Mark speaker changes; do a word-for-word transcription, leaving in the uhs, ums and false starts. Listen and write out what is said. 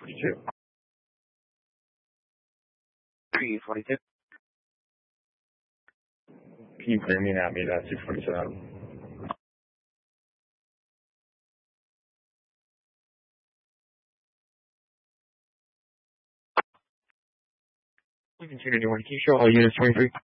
Speaker 1: forty-two. three forty-two. Can you clear me at me that six forty-seven? We continue to one key show all units twenty-three.